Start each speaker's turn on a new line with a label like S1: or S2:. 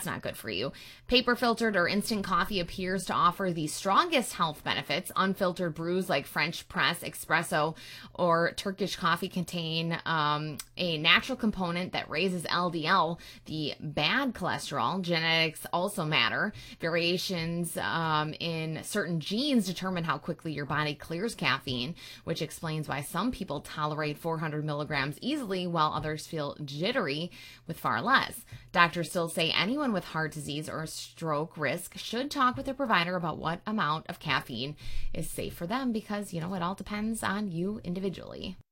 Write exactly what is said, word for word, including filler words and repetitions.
S1: that's not good for you. Paper filtered or instant coffee appears to offer the strongest health benefits. Unfiltered brews like French press, espresso, or Turkish coffee contain um, a natural component that raises L D L, the bad cholesterol. Genetics also matter. Variations um, in certain genes determine how quickly your body clears caffeine, which explains why some people tolerate four hundred milligrams easily while others feel jittery with far less. Doctors still say anyone with heart disease or stroke risk should talk with their provider about what amount of caffeine is safe for them because, you know, it all depends on you individually.